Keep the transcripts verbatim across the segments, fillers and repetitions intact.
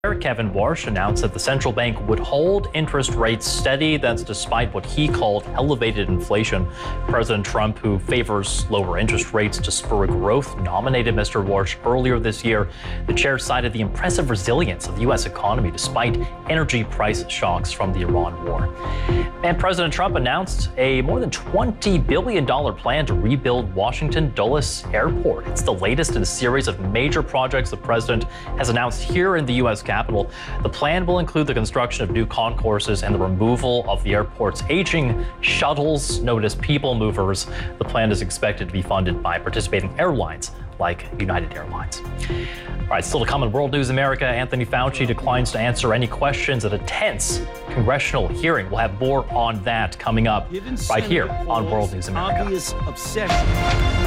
Kevin Warsh announced that the central bank would hold interest rates steady. That's despite what he called elevated inflation. President Trump, who favors lower interest rates to spur growth, nominated Mister Warsh earlier this year. The chair cited the impressive resilience of the U S economy despite energy price shocks from the Iran war. And President Trump announced a more than twenty billion dollars plan to rebuild Washington Dulles Airport. It's the latest in a series of major projects the president has announced here in the U S capital. The plan will include the construction of new concourses and the removal of the airport's aging shuttles, known as people movers. The plan is expected to be funded by participating airlines like United Airlines. All right, still to come in World News America, Anthony Fauci declines to answer any questions at a tense congressional hearing. We'll have more on that coming up right here on World News America. Obvious obsession.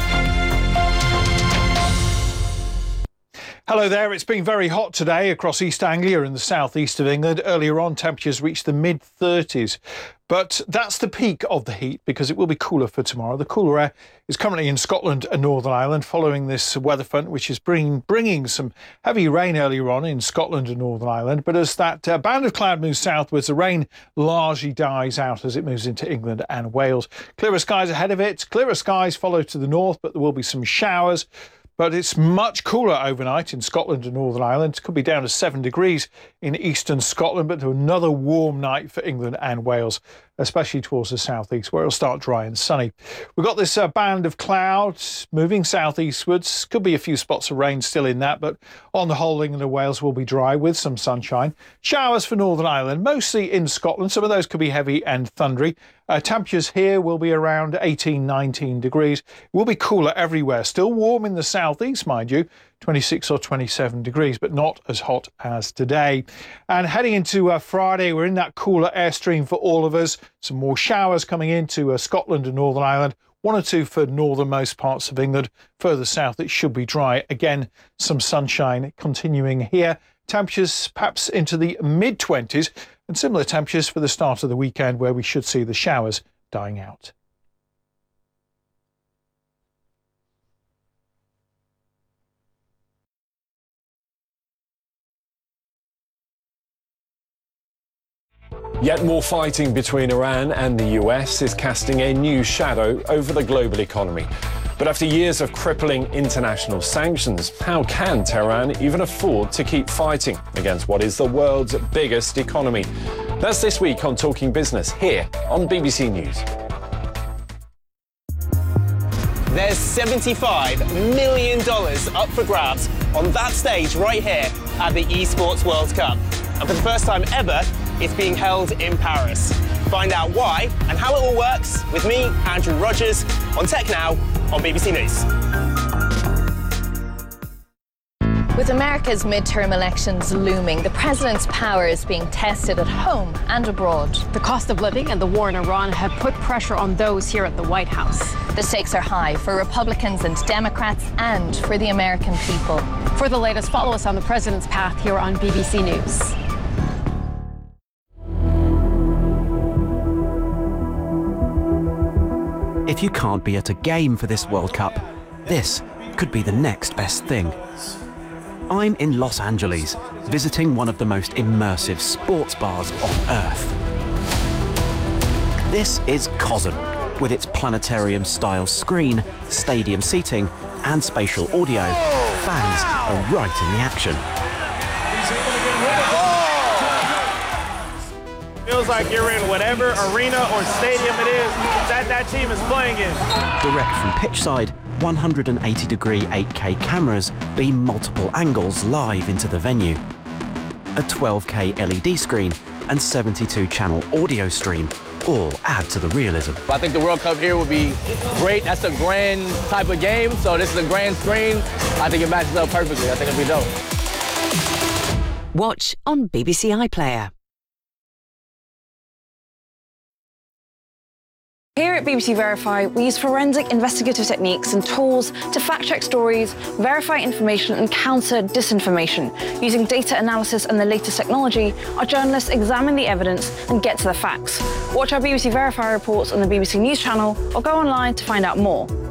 Hello there. It's been very hot today across East Anglia and the southeast of England. Earlier on, temperatures reached the mid thirties. But that's the peak of the heat because it will be cooler for tomorrow. The cooler air is currently in Scotland and Northern Ireland following this weather front, which is bringing, bringing some heavy rain earlier on in Scotland and Northern Ireland. But as that uh, band of cloud moves southwards, the rain largely dies out as it moves into England and Wales. Clearer skies ahead of it. Clearer skies follow to the north, but there will be some showers. But it's much cooler overnight in Scotland and Northern Ireland. It could be down to seven degrees in eastern Scotland, but another warm night for England and Wales, especially towards the southeast, where it'll start dry and sunny. We've got this uh, band of clouds moving southeastwards. Could be a few spots of rain still in that, but on the whole, England and Wales will be dry with some sunshine. Showers for Northern Ireland, mostly in Scotland. Some of those could be heavy and thundery. Uh, temperatures here will be around eighteen, nineteen degrees. It will be cooler everywhere. Still warm in the southeast, mind you, twenty-six or twenty-seven degrees, but not as hot as today. And heading into uh, Friday, we're in that cooler airstream for all of us. Some more showers coming into uh, Scotland and Northern Ireland. One or two for northernmost parts of England. Further south, it should be dry. Again, some sunshine continuing here. Temperatures perhaps into the mid twenties and similar temperatures for the start of the weekend where we should see the showers dying out. Yet more fighting between Iran and the U S is casting a new shadow over the global economy. But after years of crippling international sanctions, how can Tehran even afford to keep fighting against what is the world's biggest economy? That's this week on Talking Business here on B B C News. There's seventy-five million dollars up for grabs on that stage right here at the Esports World Cup. And for the first time ever, it's being held in Paris. Find out why and how it all works with me, Andrew Rogers, on Tech Now on B B C News. With America's midterm elections looming, the president's power is being tested at home and abroad. The cost of living and the war in Iran have put pressure on those here at the White House. The stakes are high for Republicans and Democrats and for the American people. For the latest, follow us on the president's path here on B B C News. If you can't be at a game for this World Cup, this could be the next best thing. I'm in Los Angeles, visiting one of the most immersive sports bars on Earth. This is Cosm, with its planetarium-style screen, stadium seating, and spatial audio. Fans are right in the action. Feels like you're in whatever arena or stadium it is that that team is playing in. Direct from pitchside, one hundred eighty degree eight K cameras beam multiple angles live into the venue. A twelve K L E D screen and seventy-two channel audio stream all add to the realism. I think the World Cup here would be great. That's a grand type of game, so this is a grand screen. I think it matches up perfectly. I think it'll be dope. Watch on B B C iPlayer. Here at B B C Verify, we use forensic investigative techniques and tools to fact-check stories, verify information and counter disinformation. Using data analysis and the latest technology, our journalists examine the evidence and get to the facts. Watch our B B C Verify reports on the B B C News channel or go online to find out more.